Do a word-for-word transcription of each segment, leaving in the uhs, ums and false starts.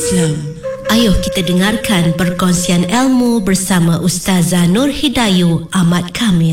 Islam. Ayuh kita dengarkan perkongsian ilmu bersama Ustazah Nur Hidayu Ahmad Kamil.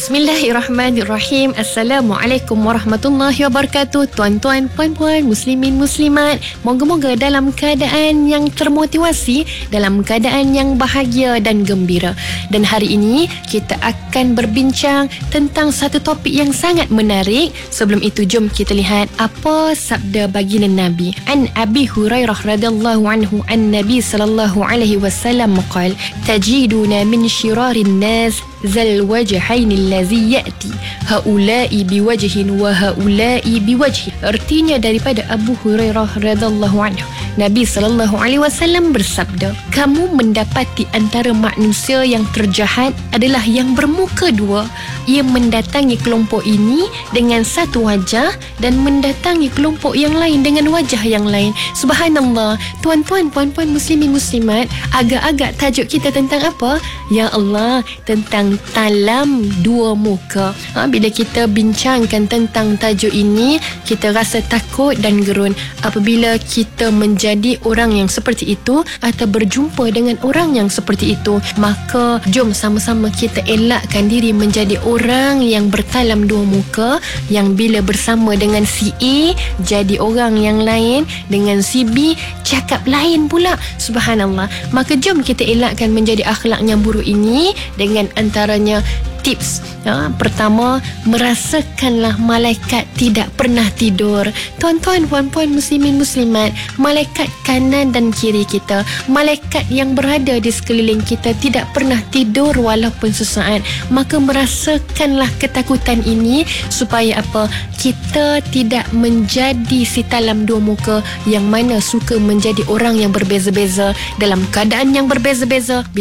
Bismillahirrahmanirrahim. Assalamualaikum warahmatullahi wabarakatuh. Tuan-tuan, puan-puan, muslimin, muslimat, moga-moga dalam keadaan yang termotivasi, dalam keadaan yang bahagia dan gembira. Dan hari ini kita akan berbincang tentang satu topik yang sangat menarik. Sebelum itu, jom kita lihat apa sabda baginda Nabi. An Abi Hurairah radhiyallahu anhu an Nabi sallallahu alaihi wasallam qala tajiduna min shirarin nas zal wajhain allazi yati haula'i biwajhin wa haula'i biwajhin. Artinya daripada Abu Hurairah radhiyallahu anhu, Nabi sallallahu alaihi wasallam bersabda, kamu mendapati antara manusia yang terjahat adalah yang bermuka dua. Ia mendatangi kelompok ini dengan satu wajah dan mendatangi kelompok yang lain dengan wajah yang lain. Subhanallah. Tuan-tuan, puan-puan, muslimin, muslimat, agak-agak tajuk kita tentang apa? Ya Allah, tentang talam dua muka. Ha, bila kita bincangkan tentang tajuk ini, kita rasa takut dan gerun apabila kita menjadi orang yang seperti itu atau berjumpa dengan orang yang seperti itu. Maka jom sama-sama kita elakkan diri menjadi orang yang bertalam dua muka, yang bila bersama dengan si A jadi orang yang lain, dengan si B cakap lain pula. Subhanallah. Maka jom kita elakkan menjadi akhlak yang buruk ini dengan antaranya tips. Ha, pertama, merasakanlah malaikat tidak pernah tidur. Tuan-tuan, puan-puan, muslimin, muslimat, malaikat kanan dan kiri kita, malaikat yang berada di sekeliling kita tidak pernah tidur walaupun sesaat. Maka merasakanlah ketakutan ini supaya apa? Kita tidak menjadi si talam dua muka yang mana suka menjadi orang yang berbeza-beza dalam keadaan yang berbeza-beza.